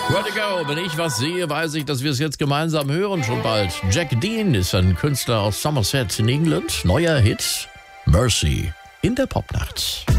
Where to go? Wenn ich was sehe, weiß ich, dass wir es jetzt gemeinsam hören schon bald. Jack Dean ist ein Künstler aus Somerset in England. Neuer Hit, Mercy, in der Popnacht.